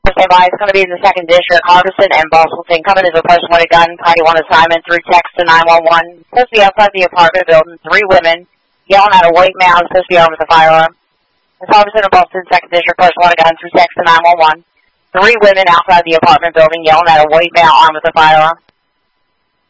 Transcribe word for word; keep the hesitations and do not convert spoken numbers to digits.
Standby. It's going to be in the second district, Harbison and Bustleton. Coming as a person with a gun, party one assignment through text to nine one one. Supposed to be outside the apartment building. Three women yelling at a white male. Supposed to be armed with a firearm. It's Harbison and Bustleton, second district, person with a gun through text to nine one one. Three women outside the apartment building yelling at a white male armed with a firearm.